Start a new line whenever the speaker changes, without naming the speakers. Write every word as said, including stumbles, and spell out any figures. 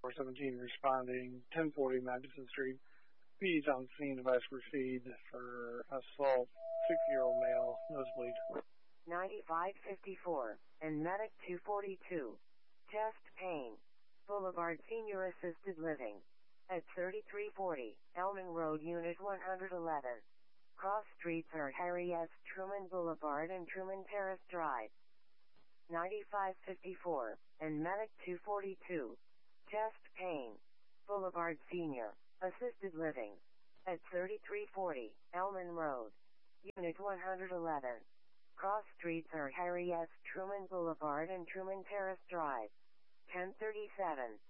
four seventeen responding, ten forty Magnuson Street. P D's on scene, vascular feed for assault, sixty-year-old male, nosebleed.
ninety-five fifty-four, and medic two forty-two. Chest pain. Boulevard Senior Assisted Living. At thirty-three forty, Elman Road, Unit one eleven. Cross streets are Harry S. Truman Boulevard and Truman Terrace Drive. ninety-five fifty-four, and medic two forty-two. Chest pain. Boulevard Senior Assisted Living. At thirty-three forty, Elman Road. Unit one eleven. Cross streets are Harry S. Truman Boulevard and Truman Terrace Drive. ten thirty-seven,